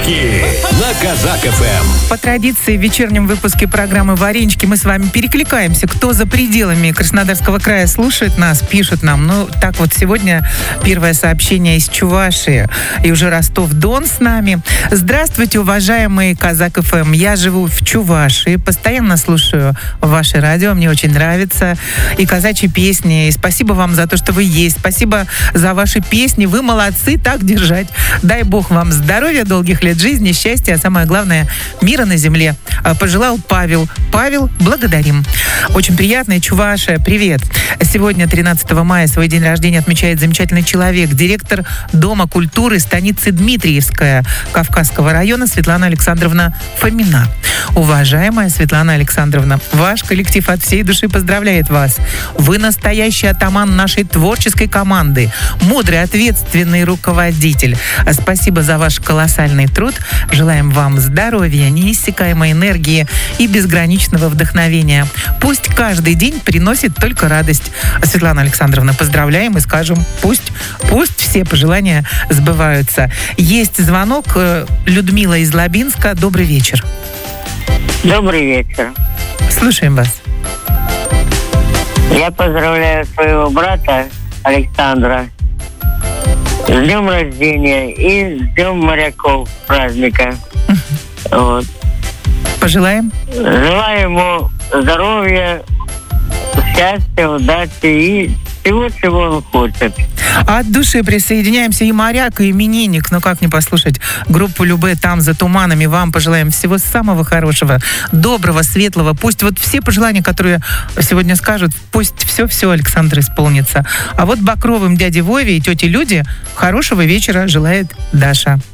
«Варенички» на Казак ФМ. По традиции в вечернем выпуске программы «Варенички» мы с вами перекликаемся. Кто за пределами Краснодарского края слушает нас, пишет нам. Ну, так вот, сегодня первое сообщение из Чувашии. И уже Ростов-Дон с нами. Здравствуйте, уважаемые Казак ФМ. Я живу в Чувашии. Постоянно слушаю ваше радио. Мне очень нравится. И казачьи песни. И спасибо вам за то, что вы есть. Спасибо за ваши песни. Вы молодцы. Так держать. Дай Бог вам здоровья, долгих лет жизни, счастья, а самое главное, мира на земле. Пожелал Павел. Павел, благодарим. Очень приятно. Чувашия, привет. Сегодня, 13 мая, свой день рождения отмечает замечательный человек, директор Дома культуры станицы Дмитриевская Кавказского района Светлана Александровна Фомина. Уважаемая Светлана Александровна, ваш коллектив от всей души поздравляет вас. Вы настоящий атаман нашей творческой команды, мудрый, ответственный руководитель. Спасибо за ваш колоссальный труд. Желаем вам здоровья, неиссякаемой энергии и безграничного вдохновения. Пусть каждый день приносит только радость. Светлана Александровна, поздравляем и скажем, пусть все пожелания сбываются. Есть звонок. Людмила из Лабинска. Добрый вечер. Добрый вечер. Слушаем вас. Я поздравляю своего брата Александра с днем рождения и с днем моряков праздника. Вот. Пожелаем? Желаю ему здоровья, счастья, удачи и всего, чего он хочет. От души присоединяемся, и моряк, и именинник. Ну как не послушать группу Любэ «Там за туманами». Вам пожелаем всего самого хорошего, доброго, светлого. Пусть вот все пожелания, которые сегодня скажут, пусть все Александр исполнится. А вот Бакровым дяде Вове и тете Люде хорошего вечера желает Даша.